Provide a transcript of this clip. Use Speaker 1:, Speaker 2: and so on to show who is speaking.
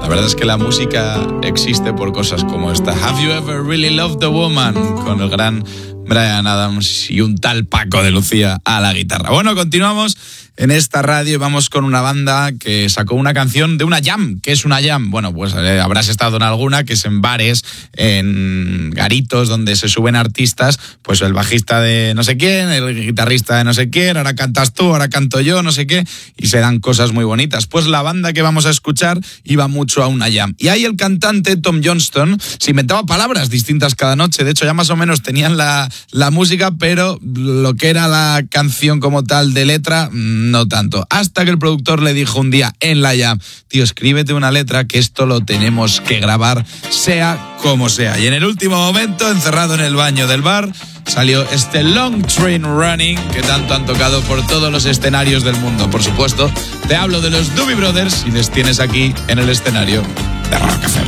Speaker 1: La verdad es que la música existe por cosas como esta. Have you ever really loved a woman? Con el gran Bryan Adams y un tal Paco de Lucía a la guitarra. Bueno, continuamos en esta radio y vamos con una banda que sacó una canción de una jam. ¿Qué es una jam? Bueno, pues habrás estado en alguna, que es en bares, en garitos donde se suben artistas, pues el bajista de no sé quién, el guitarrista de no sé quién, ahora cantas tú, ahora canto yo, no sé qué, y se dan cosas muy bonitas. Pues la banda que vamos a escuchar iba mucho a una jam. Y ahí el cantante Tom Johnston se inventaba palabras distintas cada noche. De hecho, ya más o menos tenían la música, pero lo que era la canción como tal de letra, no tanto. Hasta que el productor le dijo un día en la jam: tío, escríbete una letra que esto lo tenemos que grabar, sea como sea. Y en el último momento, encerrado en el baño del bar, salió este Long Train Running que tanto han tocado por todos los escenarios del mundo. Por supuesto, te hablo de los Doobie Brothers y les tienes aquí en el escenario de Rock FM.